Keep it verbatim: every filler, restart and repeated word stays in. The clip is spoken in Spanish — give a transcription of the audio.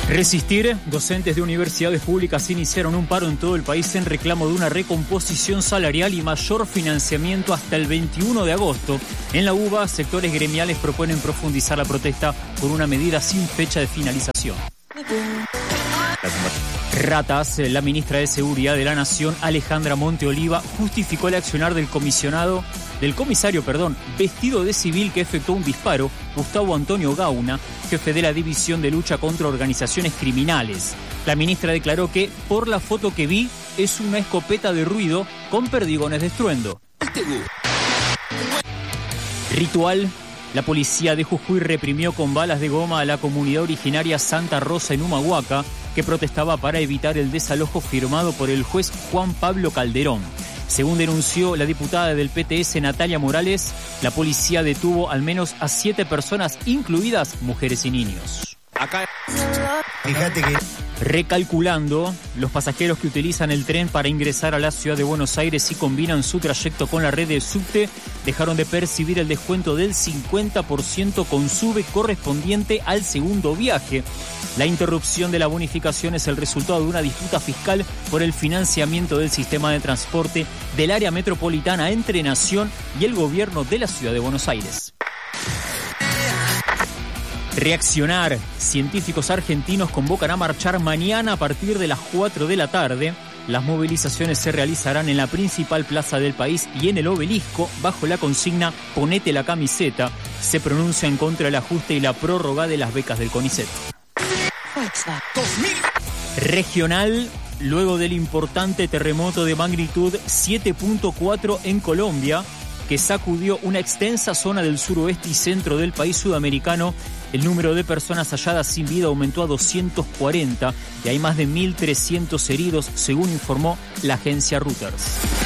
Resistir. Docentes de universidades públicas iniciaron un paro en todo el país en reclamo de una recomposición salarial y mayor financiamiento hasta el veintiuno de agosto. En la U B A, sectores gremiales proponen profundizar la protesta con una medida sin fecha de finalización. Ratas. La ministra de Seguridad de la Nación, Alejandra Monteoliva, justificó el accionar del comisionado, del comisario, perdón, vestido de civil que efectuó un disparo, Gustavo Antonio Gauna, jefe de la División de Lucha contra Organizaciones Criminales. La ministra declaró que, por la foto que vi, es una escopeta de ruido con perdigones de estruendo. Ritual. La policía de Jujuy reprimió con balas de goma a la comunidad originaria Santa Rosa en Humahuaca, que protestaba para evitar el desalojo firmado por el juez Juan Pablo Calderón. Según denunció la diputada del P T S Natalia Morales, la policía detuvo al menos a siete personas, incluidas mujeres y niños. Acá, fíjate que... Recalculando, los pasajeros que utilizan el tren para ingresar a la ciudad de Buenos Aires y combinan su trayecto con la red de subte, dejaron de percibir el descuento del cincuenta por ciento con sube correspondiente al segundo viaje. La interrupción de la bonificación es el resultado de una disputa fiscal por el financiamiento del sistema de transporte del área metropolitana entre Nación y el gobierno de la ciudad de Buenos Aires. Reaccionar. Científicos argentinos convocan a marchar mañana a partir de las cuatro de la tarde. Las movilizaciones se realizarán en la principal plaza del país y en el Obelisco, bajo la consigna «Ponete la camiseta». Se pronuncia en contra del ajuste y la prórroga de las becas del CONICET. Regional. Luego del importante terremoto de magnitud siete punto cuatro en Colombia, que sacudió una extensa zona del suroeste y centro del país sudamericano, el número de personas halladas sin vida aumentó a doscientos cuarenta y hay más de mil trescientos heridos, según informó la agencia Reuters.